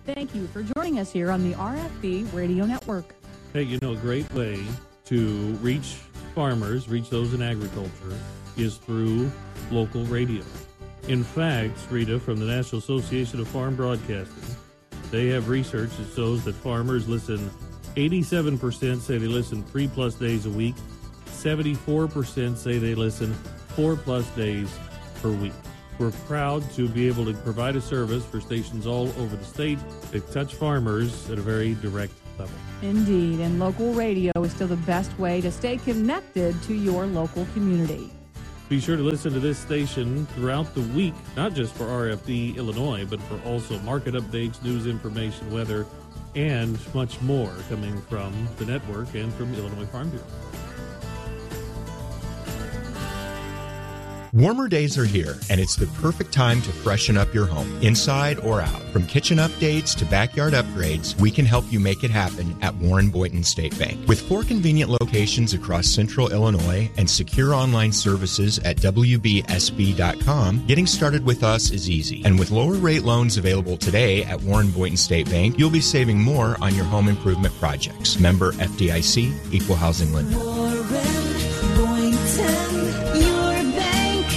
Thank you for joining us here on the RFB Radio Network. Hey, a great way to reach farmers, reach those in agriculture, is through local radio. In fact, Rita, from the National Association of Farm Broadcasting, they have research that shows that farmers listen, 87% say they listen 3+ days a week, 74% say they listen 4+ days per week. We're proud to be able to provide a service for stations all over the state that touch farmers at a very direct level. Indeed, and local radio is still the best way to stay connected to your local community. Be sure to listen to this station throughout the week, not just for RFD Illinois, but for also market updates, news information, weather, and much more coming from the network and from Illinois Farm Bureau. Warmer days are here, and it's the perfect time to freshen up your home, inside or out. From kitchen updates to backyard upgrades, we can help you make it happen at Warren Boynton State Bank. With 4 convenient locations across central Illinois and secure online services at WBSB.com, getting started with us is easy. And with lower rate loans available today at Warren Boynton State Bank, you'll be saving more on your home improvement projects. Member FDIC, Equal Housing Lender. Warren Boynton, your bank.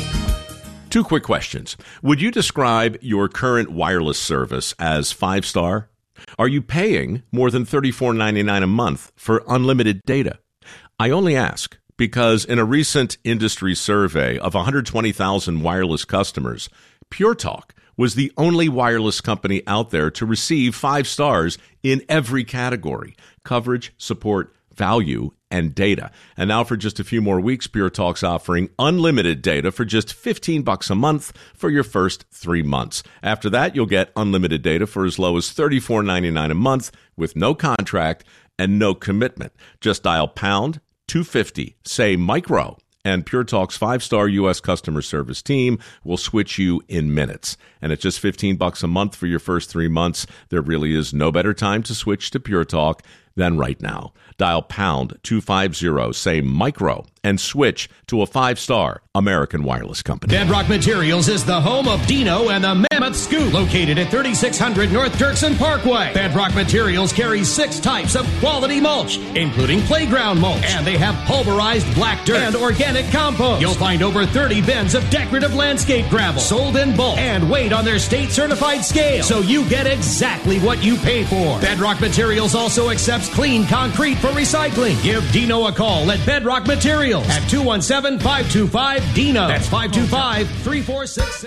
2 quick questions. Would you describe your current wireless service as 5-star? Are you paying more than $34.99 a month for unlimited data? I only ask because in a recent industry survey of 120,000 wireless customers, Pure Talk was the only wireless company out there to receive 5 stars in every category: coverage, support, value, and data. And now for just a few more weeks, Pure Talk's offering unlimited data for just $15 a month for your first 3 months. After that, you'll get unlimited data for as low as $34.99 a month with no contract and no commitment. Just dial pound 250, say micro, and Pure Talk's 5-star U.S. customer service team will switch you in minutes. And at just $15 a month for your first 3 months, there really is no better time to switch to Pure Talk than right now. Dial pound 250, say micro, and switch to a 5-star American wireless company. Bedrock Materials is the home of Dino and the Mammoth Scoop, located at 3600 North Dirksen Parkway. Bedrock Materials carries 6 types of quality mulch, including playground mulch, and they have pulverized black dirt and organic compost. You'll find over 30 bins of decorative landscape gravel, sold in bulk, and weighed on their state-certified scale, so you get exactly what you pay for. Bedrock Materials also accepts clean concrete for recycling. Give Dino a call at Bedrock Materials at 217-525-DINO. That's 525-3466.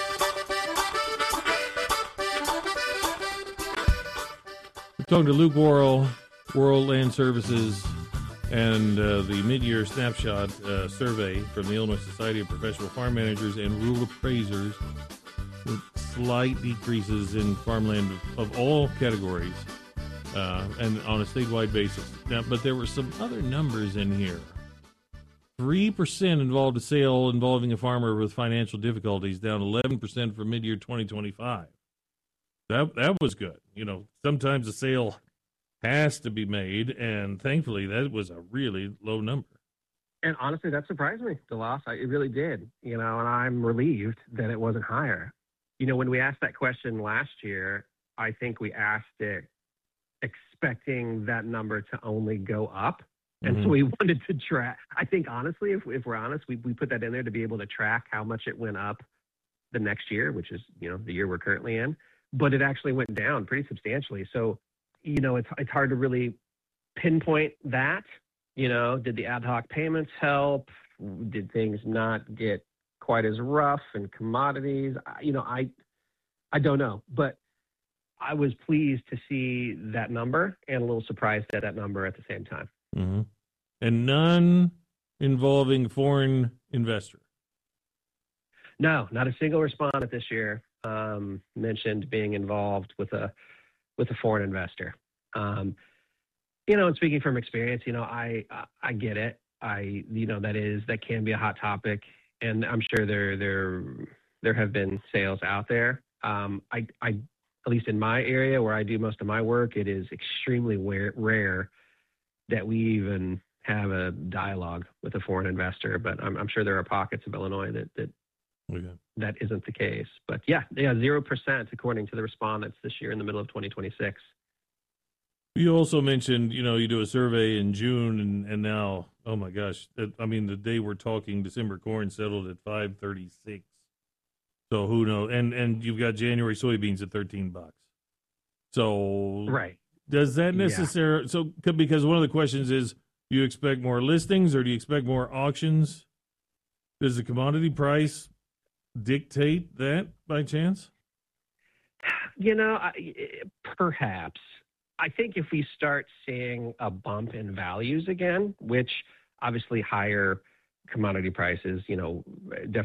We're talking to Luke Worrell, Worrell Land Services, and the mid-year snapshot survey from the Illinois Society of Professional Farm Managers and Rural Appraisers, with slight decreases in farmland of all categories and on a statewide basis. Now, but there were some other numbers in here. 3% involved a sale involving a farmer with financial difficulties, down 11% for mid-year 2025. That was good. Sometimes a sale has to be made, and thankfully that was a really low number. And honestly, that surprised me, the loss. It really did, and I'm relieved that it wasn't higher. When we asked that question last year, I think we asked it expecting that number to only go up. And so we wanted to track. I think, honestly, if we're honest, we put that in there to be able to track how much it went up the next year, which is, the year we're currently in. But it actually went down pretty substantially. So, it's hard to really pinpoint that. Did the ad hoc payments help? Did things not get quite as rough in commodities? I don't know. But I was pleased to see that number and a little surprised at that number at the same time. Mm-hmm. And none involving foreign investor. No, not a single respondent this year mentioned being involved with a foreign investor. And speaking from experience, I get it. That can be a hot topic, and I'm sure there have been sales out there. I at least in my area where I do most of my work, it is extremely rare that we even have a dialogue with a foreign investor. But I'm sure there are pockets of Illinois that that isn't the case. But yeah, 0% according to the respondents this year in the middle of 2026. You also mentioned, you do a survey in June, and now, oh my gosh, the day we're talking, December corn settled at $5.36. So who knows? And you've got January soybeans at $13. So right, does that necessarily? So because one of the questions is, do you expect more listings or do you expect more auctions? Does the commodity price dictate that by chance? Perhaps. I think if we start seeing a bump in values again, which obviously higher commodity prices, definitely